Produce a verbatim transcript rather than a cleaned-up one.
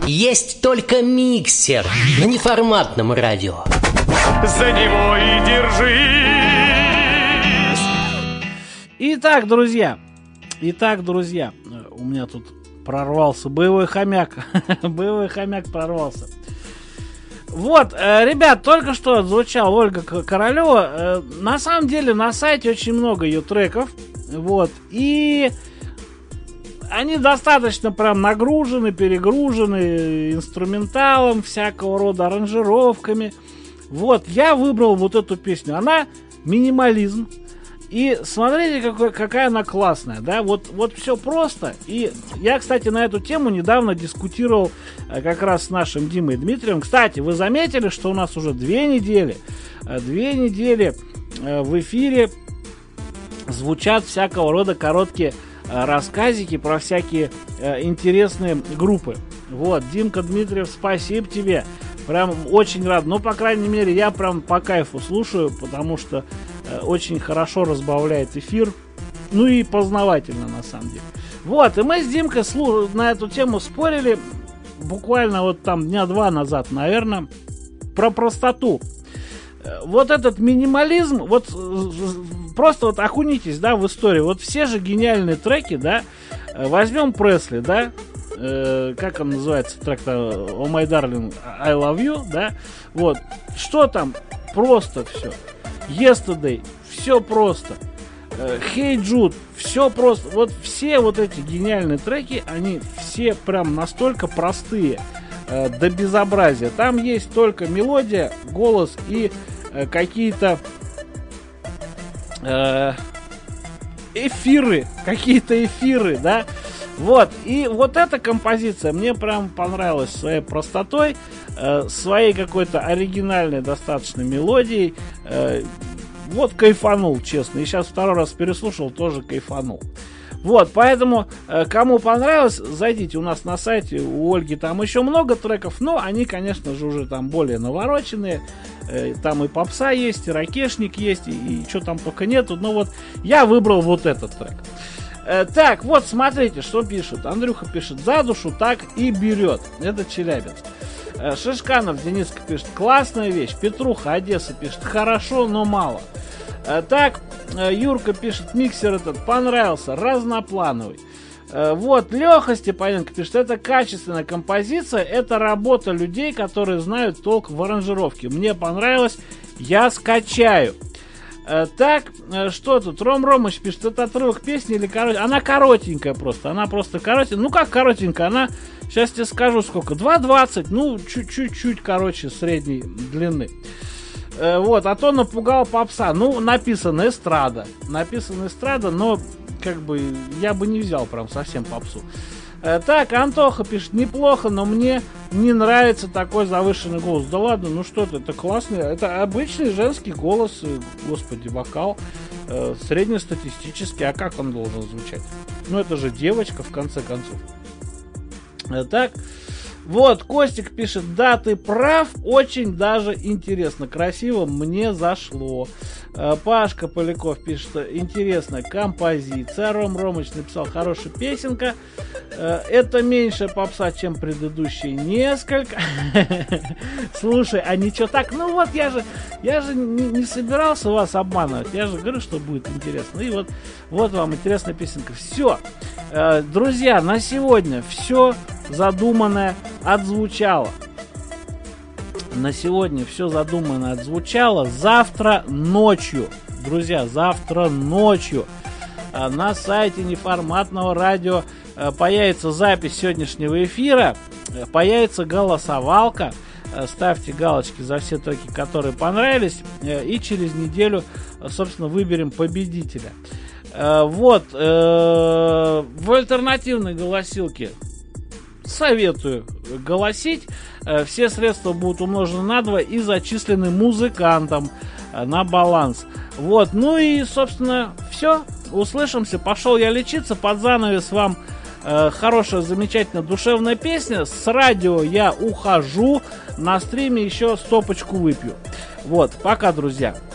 Есть только миксер на неформатном радио. За него и держись. Итак, друзья, итак, друзья, у меня тут прорвался боевой хомяк, боевой хомяк прорвался. Вот, ребят, только что звучала Ольга Королева. На самом деле на сайте очень много ее треков, вот, и они достаточно прям нагружены, перегружены инструменталом, всякого рода аранжировками. Вот, я выбрал вот эту песню. Она минимализм. И смотрите, какой, какая она классная, да, вот, вот все просто. И я, кстати, на эту тему недавно дискутировал как раз с нашим Димой Дмитриевым. Кстати, вы заметили, что у нас уже две недели, две недели в эфире звучат всякого рода короткие рассказики про всякие э, интересные группы. Вот, Димка Дмитриев, спасибо тебе. Прям очень рад. Ну, по крайней мере, я прям по кайфу слушаю, потому что э, очень хорошо разбавляет эфир. Ну и познавательно, на самом деле. Вот, и мы с Димкой слу- на эту тему спорили буквально вот там дня два назад, наверное, про простоту. Вот этот минимализм, вот просто вот окунитесь, да, в историю. Вот все же гениальные треки, да, возьмем Пресли, да, э, как он называется, трек-то, Oh My Darling, I Love You, да, вот, что там, просто все. Yesterday, все просто. Hey Jude, все просто. Вот все вот эти гениальные треки, они все прям настолько простые, э, до безобразия. Там есть только мелодия, голос и какие-то э, эфиры, какие-то эфиры, да, вот, и вот эта композиция мне прям понравилась своей простотой, э, своей какой-то оригинальной достаточно мелодией, э, вот кайфанул, честно, и сейчас второй раз переслушал, тоже кайфанул. Вот, поэтому, э, кому понравилось, зайдите у нас на сайте, у Ольги там еще много треков, но они, конечно же, уже там более навороченные, э, там и попса есть, и ракешник есть, и, и что там только нету, но вот я выбрал вот этот трек. Э, так, вот смотрите, что пишет, Андрюха пишет, за душу так и берет, это Челябинск. Э, Шишканов Дениска пишет, классная вещь, Петруха Одесса пишет, хорошо, но мало. Так, Юрка пишет, миксер этот понравился, разноплановый. Вот, Леха Степаненко пишет, это качественная композиция, это работа людей, которые знают толк в аранжировке. Мне понравилось, я скачаю. Так, что тут? Ром Ромыч пишет, это отрывок песни или коротенькая? Она коротенькая просто, она просто коротенькая. Ну как коротенькая, она, сейчас тебе скажу сколько, два двадцать, ну чуть-чуть короче средней длины. Вот, а то напугал попса. Ну, написано эстрада. Написано эстрада, но как бы я бы не взял прям совсем попсу. Так, Антоха пишет, неплохо, но мне не нравится такой завышенный голос. Да ладно, ну что ты, это классный. Это обычный женский голос, господи, вокал. Среднестатистический, а как он должен звучать? Ну, это же девочка, в конце концов. Так. Вот, Костик пишет, да, ты прав, очень даже интересно, красиво, мне зашло. Пашка Поляков пишет, интересная композиция. Ром Ромыч написал, хорошая песенка. Это меньше попса, чем предыдущие несколько. Слушай, а ничего так, ну вот я же, я же не, не собирался вас обманывать, я же говорю, что будет интересно. И вот, вот вам интересная песенка. Все, друзья, на сегодня все задуманное отзвучало. На сегодня все задуманное отзвучало. Завтра ночью, друзья, завтра ночью на сайте неформатного радио появится запись сегодняшнего эфира, появится голосовалка. Ставьте галочки за все треки, которые понравились, и через неделю, собственно, выберем победителя. Вот, в альтернативной голосилке советую голосить. Все средства будут умножены на два и зачислены музыкантам на баланс. Вот, ну и, собственно, все. Услышимся. Пошел я лечиться. Под занавес вам э, хорошая, замечательная, душевная песня. С радио я ухожу. На стриме еще стопочку выпью. Вот, пока, друзья.